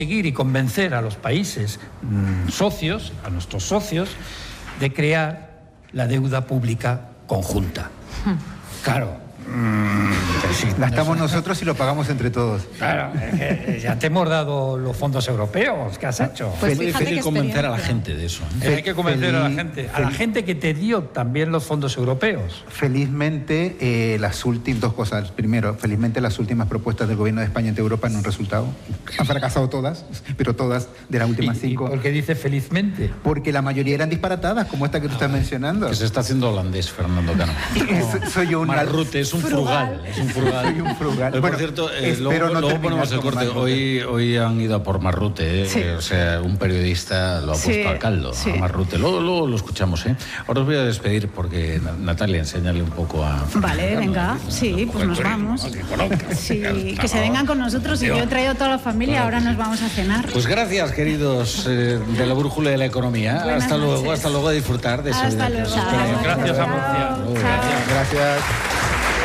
Seguir y convencer a los países socios, a nuestros socios, de crear la deuda pública conjunta. Claro. La estamos nosotros y lo pagamos entre todos. Claro, ya te hemos dado los fondos europeos. ¿Qué has hecho? Pues Es difícil convencer a la gente de eso. Hay que convencer a la gente que te dio también los fondos europeos. Felizmente, las últimas dos cosas. Primero, felizmente las últimas propuestas del gobierno de España ante Europa no han resultado. Han fracasado todas, pero todas de las últimas 5. ¿Y por qué dice felizmente? Porque la mayoría eran disparatadas, como esta que tú estás mencionando. Que se está haciendo holandés, Fernando Cano. Soy un Marrute, es un frugal. Es un frugal. Soy un frugal. Por Bueno, cierto, espero no luego ponemos el terminar corte. con Marrute. Hoy han ido a por Marrute, Sí. o sea, un periodista lo ha puesto al caldo, sí. a Marrute. Luego lo escuchamos, ¿eh? Ahora os voy a despedir porque, Natalia, enséñale un poco a... Vale, venga, sí, pues nos vamos. Sí, que se vengan con nosotros y yo he traído a toda la familia, ahora nos vamos a cenar. Pues gracias, queridos de la brújula de la economía. Buenas hasta luego, noches. hasta luego a disfrutar de esa Hasta luego. experiencia. Gracias, Amarcia. Chao. Gracias.